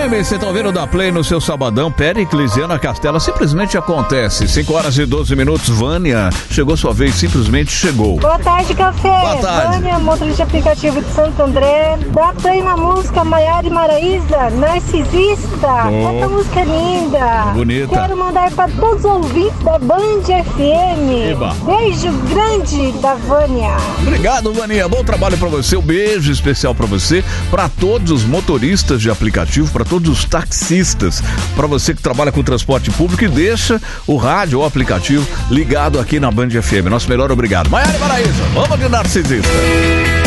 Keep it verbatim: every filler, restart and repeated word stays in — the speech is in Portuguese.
M, você tá ouvindo da Play no seu sabadão, Péricles e Ana Castela, simplesmente acontece. cinco horas e doze minutos, Vânia, chegou sua vez, simplesmente chegou. Boa tarde, Café. Boa tarde. Vânia, motorista de aplicativo de Santo André. Dá Play na música Maiara e Maraísa, Narcisista. Oh. Essa música é linda. Bonita. Quero mandar para todos os ouvintes da Band F M. Eba. Beijo grande da Vânia. Obrigado, Vaninha. Bom trabalho pra você. Um beijo especial pra você, pra todos os motoristas de aplicativo, pra todos os taxistas, pra você que trabalha com transporte público e deixa o rádio ou aplicativo ligado aqui na Band F M. Nosso melhor obrigado. Maiara e Maraísa, vamos de Narcisista.